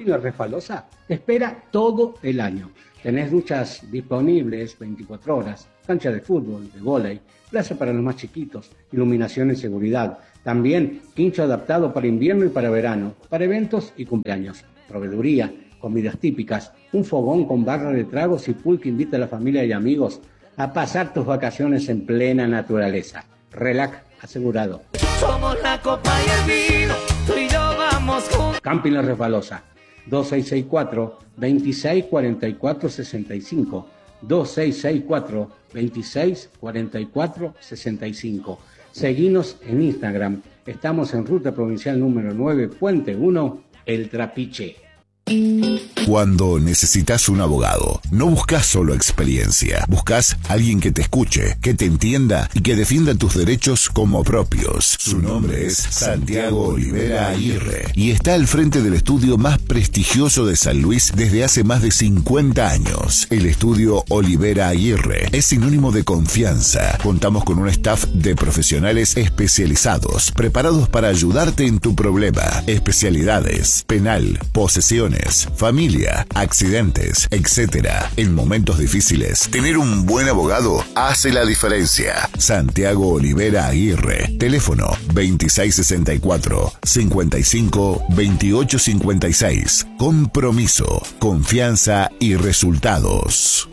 Camping Refalosa te espera todo el año. Tenés duchas disponibles 24 horas, cancha de fútbol, de vóley, plaza para los más chiquitos, iluminación y seguridad. También quincho adaptado para invierno y para verano, para eventos y cumpleaños. Proveeduría, comidas típicas, un fogón con barra de tragos y pool que invita a la familia y amigos a pasar tus vacaciones en plena naturaleza. Relax asegurado. Somos la copa y el vino, tú y yo vamos juntos. Camping La Refalosa, 2664-2644-65, 2664-2644-65. Seguinos en Instagram, estamos en ruta provincial número 9, Puente 1, El Trapiche. Cuando necesitas un abogado, no buscas solo experiencia, buscas alguien que te escuche, que te entienda y que defienda tus derechos como propios. Su nombre es Santiago Olivera Aguirre y está al frente del estudio más prestigioso de San Luis desde hace más de 50 años. El estudio Olivera Aguirre es sinónimo de confianza. Contamos con un staff de profesionales especializados, preparados para ayudarte en tu problema. Especialidades: penal, posesiones, familia, accidentes, etc. En momentos difíciles, tener un buen abogado hace la diferencia. Santiago Olivera Aguirre, teléfono 2664-552856. Compromiso, confianza y resultados.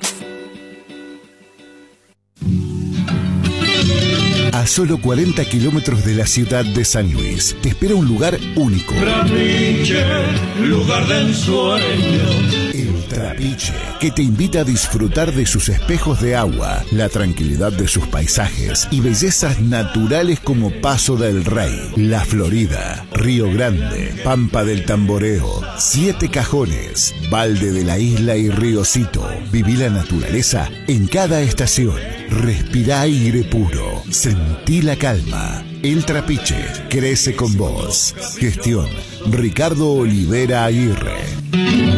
A solo 40 kilómetros de la ciudad de San Luis, te espera un lugar único. Trapiche, lugar de ensueño. El Trapiche, que te invita a disfrutar de sus espejos de agua, la tranquilidad de sus paisajes y bellezas naturales como Paso del Rey, La Florida, Río Grande, Pampa del Tamboreo, Siete Cajones, Valde de la Isla y Riocito. Viví la naturaleza en cada estación. Respirá aire puro. Sentí la calma. El Trapiche crece con vos. Gestión: Ricardo Olivera Aguirre.